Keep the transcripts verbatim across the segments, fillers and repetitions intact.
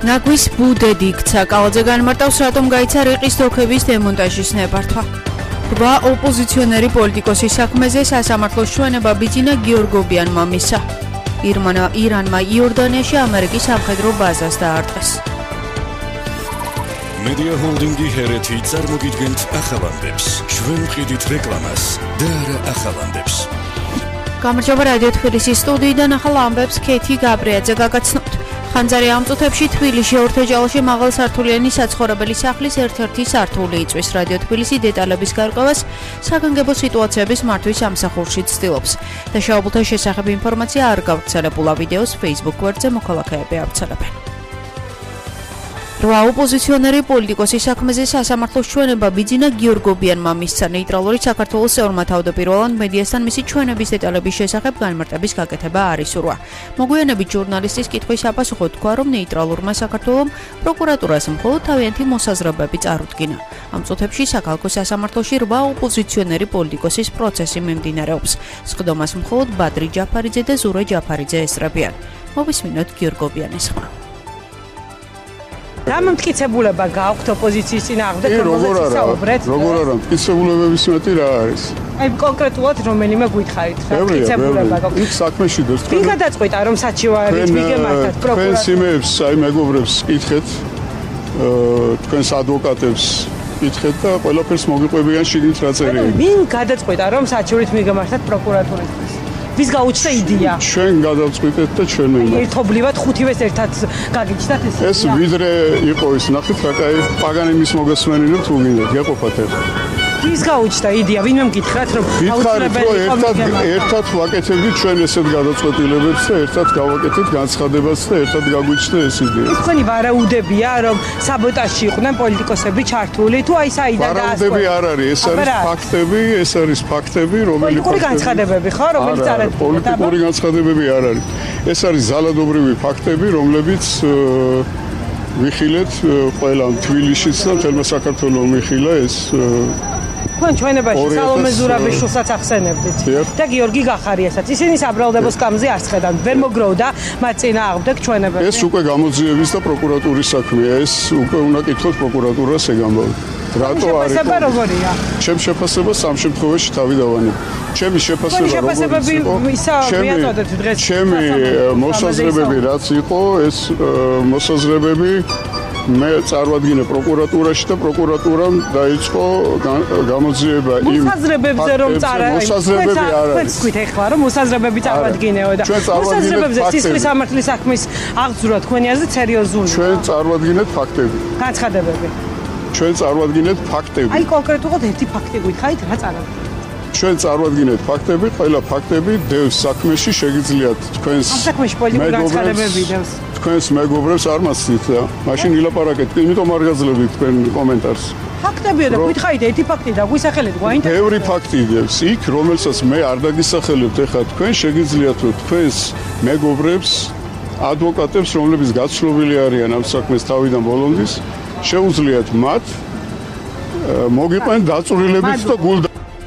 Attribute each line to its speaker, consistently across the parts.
Speaker 1: ნაგვის ბუდედი იქცა, კალაძე განმარტავს, რატომ გაიცა რიყის დოქების დემონტაჟის ნებართვა. რვა ოპოზიციონერი პოლიტიკოსის საქმეზე სასამართლოს ჩვენება ბიძინა გიორგობიანმა მისცა. ირანმა იორდანიაში ამერიკის სამხედრო ბაზას დაარტყეს.
Speaker 2: Media Holdingi Hereti წარმოგიდგენთ ახალანდებს. ჩვენ ვყიდით რეკლამას და არა ახალანდებს.
Speaker 1: გამარჯობა რადიო თბილისის სტუდიიდან ახალ ამბებს ქეთი გაბრიაძე გაგაცნობთ. ხანძარი ამ წუთებში თბილისში ორთეჯალში მაღალსართულიანი საცხოვრებელი სახლის ერთ-ერთი სართული იწვის. რადიო თბილისი დეტალების გარკვევას საგანგებო სიტუაციების მართვის ამსახურში ცდილობს. დაშავებულთა შესახებ ინფორმაცია არ გავრცელებულა, ვიდეოს Facebook გვერდზე მოქალაქეები ავრცელებენ. რვა ოპოზიციონერი პოლიტიკოსის საქმეზე სასამართლოს ჩვენება ბიძინა გიორგობიანმა მისცა. ნეიტრალური საქართველოს წევრმა თავდაპირველად მედიასთან მისი ჩვენების დეტალების შესახებ განმარტების გაკეთება არ ისურვა. მოგვიანებით ჟურნალისტის კითხვის საპასუხოდ თქვა, რომ ნეიტრალურმა საქართველომ პროკურატურას მხოლოდ თავიანთი მოსაზრებები წარუდგინა. ამ წუთებში საქალაქო სასამართლოში რვა ოპოზიციონერი პოლიტიკოსის პროცესი მიმდინარეობს. სხდომას მხოლოდ ბადრი ჯაფარიძე და ზურე ჯაფარიძე ესწრებიან. მოვისმინოთ გიორგობიანის ხმა.
Speaker 3: რა მომტკიცებულება გააქვთ ოპოზიციის წინააღმდეგ, რომელზეც საუბრეთ?
Speaker 4: როგორ არა, მტკიცებულებების მეტი რა არის?
Speaker 3: აი კონკრეტულად რომელიმე გითხარით, რა მტკიცებულება გაქვთ?
Speaker 4: იქ საქმეში დოს.
Speaker 3: ვინ გადაწყვიტა, რომ საჩივარით მიგემართათ პროკურატურას?
Speaker 4: თქვენ სიმეებს, აი მეგობრებს კითხეთ, თქვენს ადვოკატებს კითხეთ და ყველაფერს მოგიყვებიან შიგნით რა წერია.
Speaker 3: ვინ გადაწყვიტა, რომ საჩივარით მიგემართათ პროკურატურას? ვის გაუჩნდა იდეა?
Speaker 4: ჩვენ გადავწყვიტეთ და ჩვენ მივიმართ.
Speaker 3: ერთობლივად ხუთივეს ერთად გაგიჩნდათ ეს.
Speaker 4: ეს ვიდრე იყო ის, ნახეთ რა კაი პაგანინის მოგესმენინებ თუ გინდათ, გეყოფათ ერთ.
Speaker 3: ვის გაუჩნდა იდეა? ვინმე მგითხრათ, რომ
Speaker 4: აუცილებელი იყო ერთად ერთად ვაკეთებდით ჩვენ ესეთ გადაწყვეტილებებს და ერთად გავაკეთეთ განცხადებაც და ერთად გაგვიჩნდა ეს იდეა.
Speaker 3: ეს თქვენი ვარაუდებია, რომ საბოტაჟში იყვნენ პოლიტიკოსები ჩართული, თუ აი საიდან დაასწორეთ?
Speaker 4: ვარაუდები არ არის, ეს არის ფაქტები, ეს არის ფაქტები, რომელი
Speaker 3: პოლიტიკური განცხადებები ხო, რომელიც წარადგინეთ?
Speaker 4: პოლიტიკური განცხადებები არ არის. ეს არის ზალადობრივი ფაქტები, რომლებიც ვიხილეთ ყველა თბილისშიც და მთელმა საქართველოს მიხილა ეს
Speaker 3: თქვენ ჩვენებაში სალომე ზურაბიშვილსაც ახსენებდით და გიორგი გახარიასაც. ისინი საბრალდებოს კამზე არ ცხედავენ, ვერ მოგროვდა მათ წინააღმდეგ ჩვენებაში.
Speaker 4: ეს უკვე გამოძიების და პროკურატურის საქმეა, ეს უკვე უნდა კითხოთ პროკურატურას ეგამბავი. რატო არის?
Speaker 3: შეფასება როგორია?
Speaker 4: ჩემ შეფასებას ამ შემთხვევაში თავი დავანებ. ჩემი შეფასება
Speaker 3: შეფასებები ისა მიაწოდეთ დღეს.
Speaker 4: ჩემი მოსაზრებები რაც იყო, ეს მოსაზრებები მე წარვადგინე პროკურატურაში და პროკურატურამ დაიწყო გამოძიება იმ
Speaker 3: მოსაზრებებზე რომ წარა
Speaker 4: მოსაზრებები არ არის.
Speaker 3: თქვენ თქვით ახლა რომ მოსაზრებები წარვადგინეო და მოსაზრებებზე სისხლის სამართლის საქმის აღძვრა თქვენი აზრით სერიოზულია.
Speaker 4: ჩვენ წარვადგინეთ ფაქტები.
Speaker 3: განცხადებები.
Speaker 4: ჩვენ წარვადგინეთ ფაქტები.
Speaker 3: აი კონკრეტულად ერთი ფაქტი გითხარით რა წარადგინეთ?
Speaker 4: ჩვენ წარვადგინეთ ფაქტები, ყველა ფაქტები დევს საქმეში, შეგიძლიათ თქვენს
Speaker 3: ამ საქმეში პოლიტიკური განცხადებები დევს.
Speaker 4: თქვენს მეგობრებს არ მასწრით და მაშინ ილაპარაკეთ, იმიტომ არ გაძლევთ თქვენ კომენტარს.
Speaker 3: ფაქტებია და გითხარით ერთი ფაქტი და გვისახელეთ გვაინტერესებს.
Speaker 4: ბევრი ფაქტი დევს იქ, რომელსაც მე არ დაგისახელებთ, ეხლა თქვენ შეგიძლიათ რომ თქვენს მეგობრებს, ადვოკატებს, რომლებიც გაცნობილი არიან ამ საქმეს თავიდან ბოლომდის, შეუძლიათ მათ მოგიყვნენ დაწვრილებიც და გულდა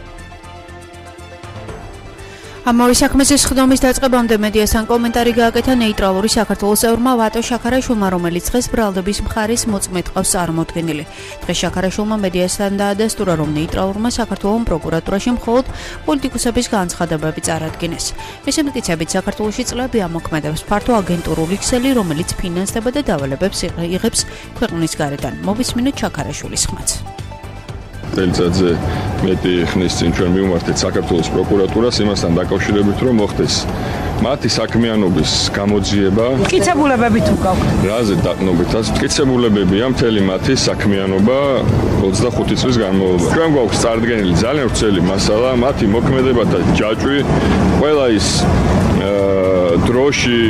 Speaker 1: ამავე საქმეზე სხდომის დაწყებამდე მედიასთან კომენტარი გააკეთა ნეიტრალური საქართველოს წევრმა ვატო შაქარაშვილმა, რომელიც დღეს ბრალდების მხარის მოწმედ ყავს წარმოდგენილი. დღეს შაქარაშვილმა მედიასთან დაადასტურა, რომ ნეიტრალურმა საქართველოს პროკურატურაში მხოლოდ პოლიტიკოსების განცხადებები წარადგინეს. მისი მტკიცებით, საქართველოში წლები ამოქმედებს ფართო აგენტურული ქსელი, რომელიც ფინანსდება და დავალებებს იღებს ქვეყნის გარედან. მოვისმინოთ შაქარაშვილის ხმაც.
Speaker 5: წელიწადზე მეტი ხნის წინ ჩვენ მივმართეთ საქართველოს პროკურატურას იმასთან დაკავშირებით, რომ მოხდეს მათი საქმიანობის გამოძიება.
Speaker 3: მტკიცებულებები თუ გაქვთ?
Speaker 5: რაზე დაკნობით? ასე მტკიცებულებებია მთელი მათი საქმიანობა ოცდახუთი წლის განმავლობაში. ჩვენ გვაქვს წარდგენილი ძალიან ვრცელი მასალა, მათი მოქმედება და ჯაჭვი, ყველა ის დროში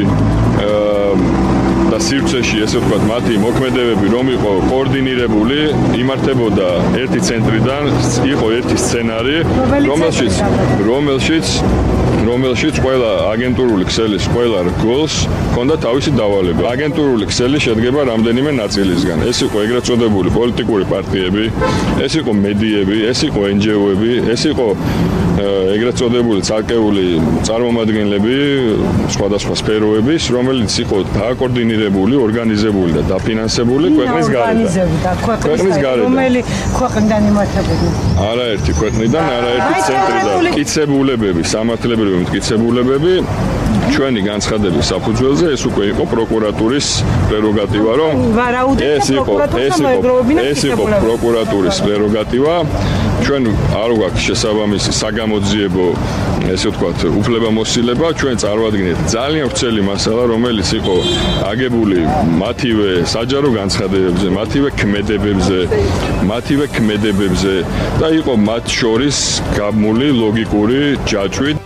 Speaker 5: და სივრცეში, ესე ვთქვათ, მათი მოქმედებები რომ იყო კოორდინირებული, იმართებოდა ერთი ცენტრიდან, იყო ერთი სცენარი, რომელშიც რომელშიც რომელშიც ყველა აგენტურული ქსელის ყველა რგოლს ჰქონდა თავისი დავალება. აგენტურული ქსელი შედგება რამდენიმე ნაწილისგან. ეს იყო ეგრეთ წოდებული პოლიტიკური პარტიები, ეს იყო მედიები, ეს იყო ენ ჯი ო-ები, ეს იყო ეგრეთ წოდებული ცალკეული წარმომადგენლები სხვადასხვა სფეროების, რომელიც იყო დააკოორდინირებული, ორგანიზებული და დაფინანსებული ქვეყნის გარედან. ქვეყნის გარედან.
Speaker 3: რომელი ქვეყნიდან იმართებოდნენ?
Speaker 5: არაერთი ქვეყნიდან, არაერთი ცენტრიდან. მტკიცებულებები, სამართლებრივი მტკიცებულებები ჩვენი განცხადების საფუძველზე ეს უკვე იყო პროკურატურის პრეროგატივა, რომ ეს იყო ეს იყო ეს იყო პროკურატურის პრეროგატივა. ჩვენ არ გვაქვს შესაბამისი საგამოძიებო, ესე ვთქვათ, უფლებამოსილება, ჩვენ წარვადგინეთ ძალიან ვრცელი მასალა, რომელიც იყო აგებული მათივე საჯარო განცხადებებზე, მათივე ქმედებებზე, მათივე ქმედებებზე და იყო მათ შორის გამული ლოგიკური ჯაჭვით.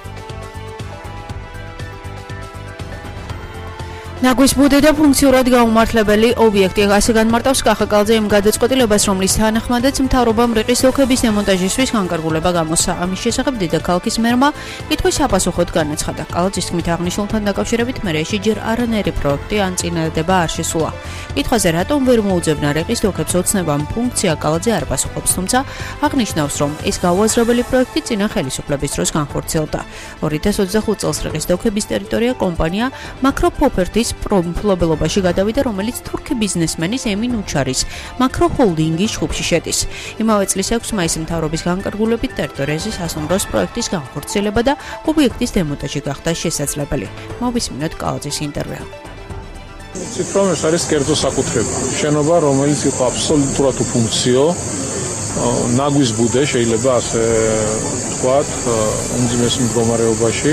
Speaker 1: ნაგვის ბუდე და ფუნქციურად გაუმართლებელი ობიექტი ასე განმარტავს კახაკალზე იმ გადაწყვეტილებას, რომლის თანახმადაც მთავრობამ რიყის ოლქების დემონტაჟისთვის განკარგულება გამოსცა. ამის შესახებ დედაქალაქის მერმა კითხვის საპასუხოდ განაცხადა. კალაძის თქმით, აღნიშნულთან დაკავშირებით მერიაში ჯერ არანაირი პროექტი ან წინადადება არ შესულა. კითხვაზე რატომ ვერ მოუძებნა რიყის ოლქებს ოცნებამ ფუნქცია, კალაძე არ პასუხობს, თუმცა აღნიშნავს, რომ ეს გაუაზრებელი პროექტი წინა ხელისუფლების დროს განხორციელდა. ორი ათას ოცდახუთ წელს რიყის ოლქების ტერიტორია კომპანია მაკროფოპერტის პრომფლობელობაში გადავიდა, რომელიც თურქი ბიზნესმენის ემინ უჩარის მაკროჰოლდინგის ჯგუფში შედის. იმავე წლის ექვსი მაისის მთავრობის განკარგულებით ტერიტორიაზე სასტუმროს პროექტის განხორციელება და ობიექტის დემონტაჟი გახდა შესაძლებელი. მოვისმინოთ კალაძის ინტერვიუ.
Speaker 6: ციფრომეს არის კერძო საკუთრება. შენობა, რომელიც იყო აბსოლუტურად უფუნქციო, ნაგვის ბუდე შეიძლება ასე ვთქვათ, უმძიმეს მდგომარეობაში,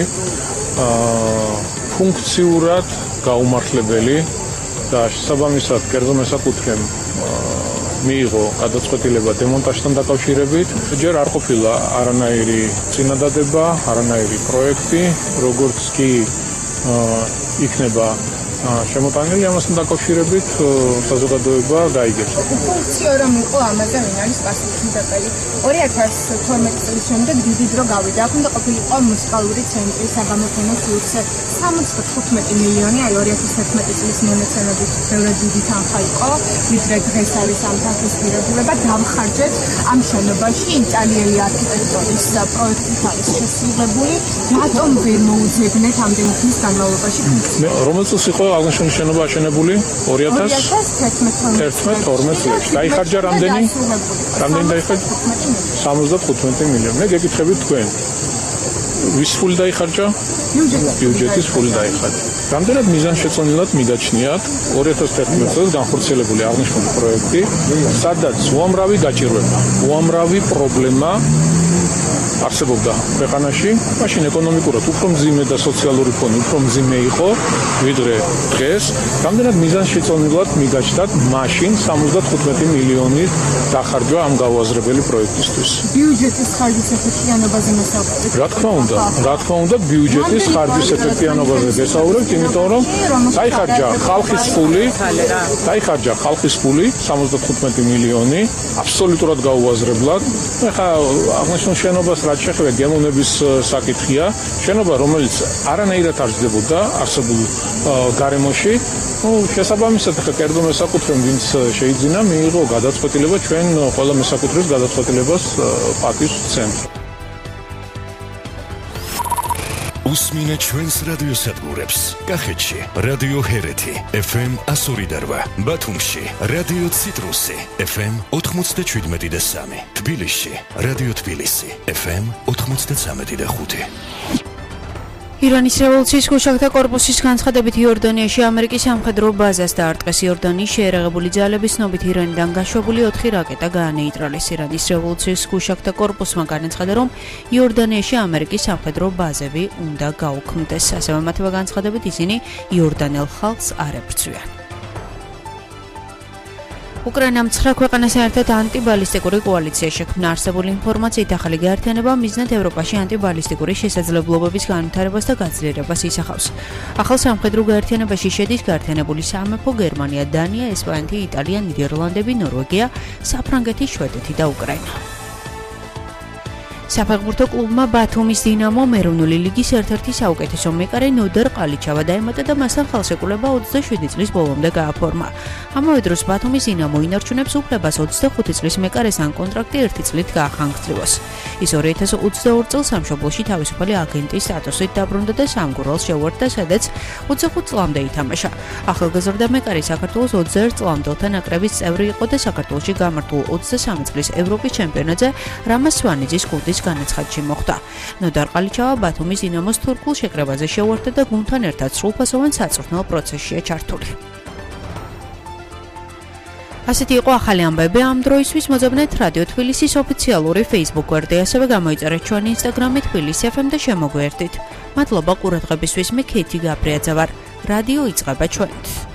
Speaker 6: ფუნქციურად გაუმართლებელი და შესაბამისად კერძო მესაკუთრემ მიიღო გადაწყვეტილება დემონტაჟთან დაკავშირებით. ჯერ არ ყოფილა არანაირი წინადადება, არანაირი პროექტი, როგორც კი იქნება შემოტანილი ამასთან დაკავშირებით საზოგადოება გაიგებს.
Speaker 7: ფუნქციო რომ იყო ამაზე ვინ არის პასუხისმგებელი? ორი ათას თორმეტი წლის შემდეგ დიდი დრო გავიდა. აქ უნდა ყოფილიყო მუსიკალური ცენტრი, საგამოფენო სივრცე. სამოცდათხუთმეტი მილიონი, აი ორი ათას თერთმეტი წლის მონაცემებით ბევრად დიდი თანხა იყო, ვიდრე დღეს არის ამ თანხის ღირებულება. დამხარჯეთ ამ შენობაში იტალიელი არქიტექტორის პროექტით არის შესრულებული. რატომ ვერ მოუძებნეთ ამდენი ხნის განმავლობაში ფუნქციო?
Speaker 6: რომელ წელს იყო აღნიშნული შენობა აშენებული? ორი ათას თერთმეტ თორმეტ წელს. დაიხარჯა რამდენი? რამდენი დაიხარჯა? სამოცდათხუთმეტი მილიონი. მე გეკითხებით თქვენ. ვის ფული დაიხარჯა? ბიუჯეტის ფული დაიხარჯა. რამდენად მიზანშეწონილად მიგაჩნიათ ორი ათას თერთმეტ წელს განხორციელებული აღნიშნული პროექტი, სადაც უამრავი გაჭირვება, უამრავი პრობლემა არსებობდა ქვეყანაში, მაშინ ეკონომიკურად უფრო მძიმე და სოციალური ფონი უფრო მძიმე იყო, ვიდრე დღეს. რამდენად მიზანშეწონილად მიგაჩნდათ მაშინ სამოცდათხუთმეტი მილიონი დახარჯვა ამ გაუაზრებელი პროექტისთვის.
Speaker 7: ბიუჯეტის ხარჯის ეფექტიანობაზე მოსაუბრეთ.
Speaker 6: რა თქმა უნდა, რა თქმა უნდა, ბიუჯეტის ხარჯის ეფექტიანობაზე გესაუბრებთ, იმიტომ რომ დაიხარჯა ხალხის ფული, დაიხარჯა ხალხის ფული სამოცდათხუთმეტი მილიონი, აბსოლუტურად გაუაზრებლად. ეხლა აღნიშნულ შენობას რაც შეეხება გემოვნების საკითხია, შენობა რომელიც არანაირად არ ჯდებოდა არსებულ გარემოში, ну, შესაბამისად ხა კერძო მესაკუთრემ ვინც შეიძინა, მიიღო გადაწყვეტილება ჩვენ ყველა მესაკუთრეს გადაწყვეტილებას პატივს ვცემთ.
Speaker 2: უსმინე ჩვენს რადიოსადგურებს. კახეთში რადიო ჰერეთი ეფ ემ ასორი და რვა, ბათუმში რადიო ციტრუსი ეფ ემ ოთხმოცდაჩვიდმეტი და სამი, თბილისში რადიო თბილისი ეფ ემ ოთხმოცდაცამეტი და ხუთი.
Speaker 1: ირანის რევოლუციის გუშაგთა კორპუსის განცხადებით იორდანიაში ამერიკის სამხედრო ბაზას დაარტყეს. იორდანიის შეერაღებული ძალების ცნობით ირანიდან გაშვებული ოთხი რაკეტა გაანეიტრალეს. ირანის რევოლუციის გუშაგთა კორპუსმა განაცხადა, რომ იორდანიაში ამერიკის სამხედრო ბაზები უნდა გაუქმდეს. ასევე მათმა განცხადებით ისინი იორდანელ ხალხს არ ებრძვიან. უკრაინამ ცხრა ქვეყანას ერთად ანტიბალისტიკური კოალიცია შექმნა. არსებული ინფორმაციით ახალი გაერთიანება მიზნად ევროპაში ანტიბალისტიკური შესაძლებლობების განვითარებას და გაძლიერებას ისახავს. ახალ სამხედრო გაერთიანებაში შედის გაერთიანებული სამეფო, გერმანია, დანია, ესპანეთი, იტალია, ნიდერლანდები, ნორვეგია, საფრანგეთი, შვედეთი და უკრაინა. საფეხბურთო კლუბმა ბათუმის დინამო ეროვნული ლიგის ერთ-ერთი საუკეთესო მეკარე ნოდარ ყალიჩავა დაემატა და მასთან ხელშეკრულება ოცდაშვიდი წლის ბოლომდე გააფორმა. ამავე დროს ბათუმის დინამო ინარჩუნებს უფლებას ოცდახუთი წლის მეკარეს ან კონტრაქტი ერთი წლით გაახანგრძლივოს. ის ორი ათას ოცდაორ წელს სამშობლოში თავისუფალი აგენტის სტატუსით დაბრუნდა და სამგურელს შეუერთდა, სადაც ოცდახუთ წლამდე ითამაშა. ახალგაზრდა მეკარე საქართველოს ოცდაერთ წლამდელთა ნაკრების წევრი იყო და საქართველოში გამართულ ოცდასამი წლის ევროპის ჩემპიონატზე რამაზ სვანიძის გუნდის განაცხადში მოხვდა. ნოდარ ყალიჩავა ბათუმის დინამოს თურქულ შეკრებაზე შეუერთდა და გუნდთან ერთად სრულფასოვან საწვრთნელ პროცესშია ჩართული. ასეთი იყო ახალი ამბები ამ დროისთვის. მოძებნეთ რადიო თბილისის ოფიციალური Facebook გვერდი, ასევე გამოიწერეთ ჩვენი Instagram-ი თბილისი ეფ ემ და შემოგვიერთდით. მადლობა ყურადღებისთვის. მე ქეთი გაბრიაძე ვარ. რადიო იწყება ჩვენით.